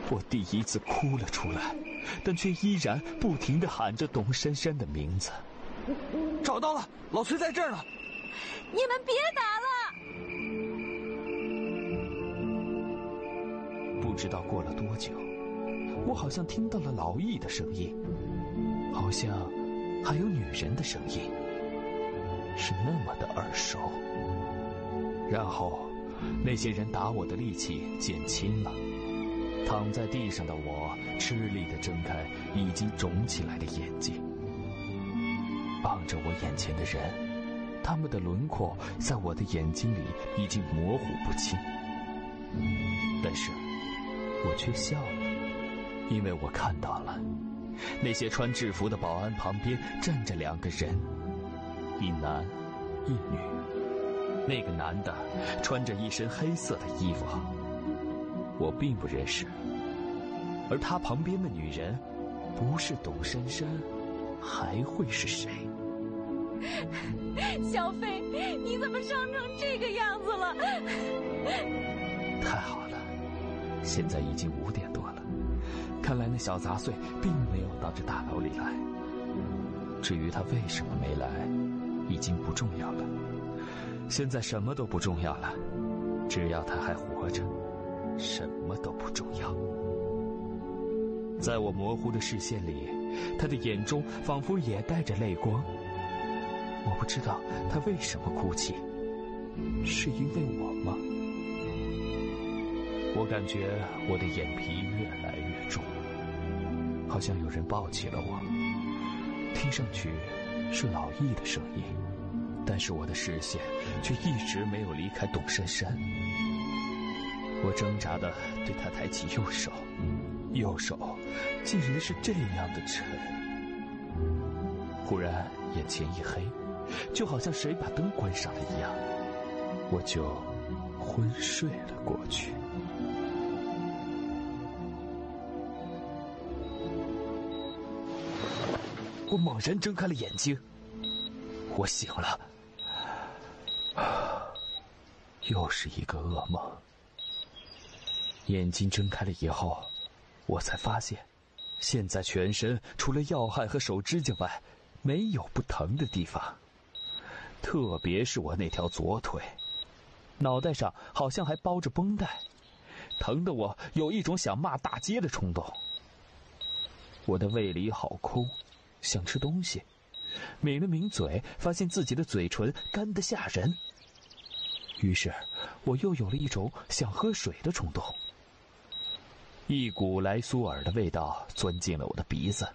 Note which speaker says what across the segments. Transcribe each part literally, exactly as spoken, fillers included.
Speaker 1: 我第一次哭了出来，但却依然不停地喊着董珊珊的名字。
Speaker 2: 找到了，老崔在这儿呢！
Speaker 3: 你们别打了！
Speaker 1: 不知道过了多久，我好像听到了老易的声音，好像还有女人的声音，是那么的耳熟。然后那些人打我的力气减轻了，躺在地上的我吃力地睁开已经肿起来的眼睛，望着我眼前的人，他们的轮廓在我的眼睛里已经模糊不清，但是我却笑了，因为我看到了那些穿制服的保安旁边站着两个人，一男一女。那个男的穿着一身黑色的衣服，我并不认识，而他旁边的女人不是董珊珊，还会是谁？
Speaker 3: 小飞，你怎么伤成这个样子了？
Speaker 1: 太好了，现在已经五点多了，看来那小杂碎并没有到这大楼里来。至于他为什么没来，已经不重要了。现在什么都不重要了，只要他还活着，什么都不重要。在我模糊的视线里，他的眼中仿佛也带着泪光。我不知道他为什么哭泣，是因为我吗？我感觉我的眼皮越来越重，好像有人抱起了我，听上去是老易的声音，但是我的视线却一直没有离开董珊珊。我挣扎地对他抬起右手，右手竟然是这样的沉。忽然眼前一黑，就好像谁把灯关上了一样，我就昏睡了过去。我猛然睁开了眼睛，我醒了，又是一个噩梦。眼睛睁开了以后，我才发现，现在全身除了要害和手指甲外，没有不疼的地方。特别是我那条左腿，脑袋上好像还包着绷带，疼得我有一种想骂大街的冲动。我的胃里好空，想吃东西，抿了抿嘴，发现自己的嘴唇干得吓人。于是我又有了一种想喝水的冲动。一股莱苏尔的味道钻进了我的鼻子。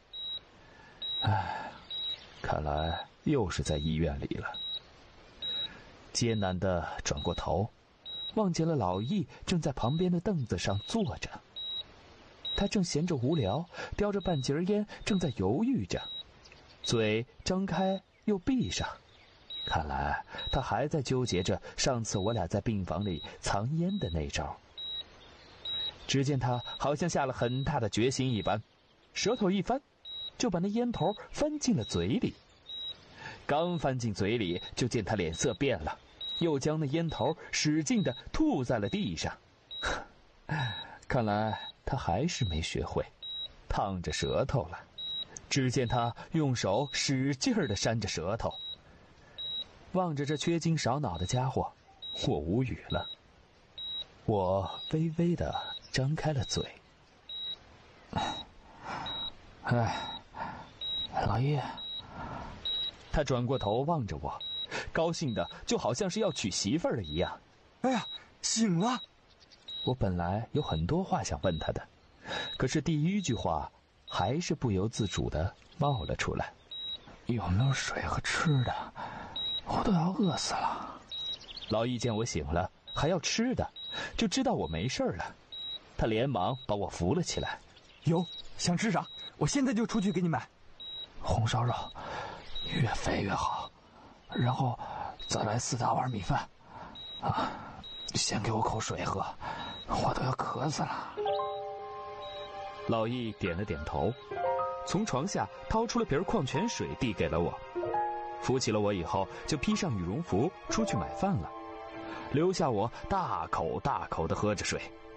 Speaker 1: 唉，看来又是在医院里了。艰难地转过头，望见了老易正在旁边的凳子上坐着。他正闲着无聊，叼着半截烟，正在犹豫着，嘴张开又闭上，看来他还在纠结着上次我俩在病房里藏烟的那招。只见他好像下了很大的决心一般，舌头一翻，就把那烟头翻进了嘴里。刚翻进嘴里，就见他脸色变了，又将那烟头使劲地吐在了地上。看来他还是没学会烫着舌头了。只见他用手使劲地扇着舌头。望着这缺筋少脑的家伙，我无语了。我微微地张开了嘴。
Speaker 4: 哎，老易。
Speaker 1: 他转过头望着我，高兴的就好像是要娶媳妇儿了一样。
Speaker 2: 哎呀，醒了！
Speaker 1: 我本来有很多话想问他的，可是第一句话还是不由自主的冒了出来。
Speaker 4: 有没有水和吃的？我都要饿死了。
Speaker 1: 老易见我醒了，还要吃的，就知道我没事了。他连忙把我扶了起来。
Speaker 2: 有，想吃啥？我现在就出去给你买。
Speaker 4: 红烧肉，越肥越好。然后再来四大碗米饭。啊，先给我口水喝，我都要渴死了。
Speaker 1: 老易点了点头，从床下掏出了瓶矿泉水递给了我。扶起了我以后，就披上羽绒服出去买饭了，留下我大口大口地喝着水。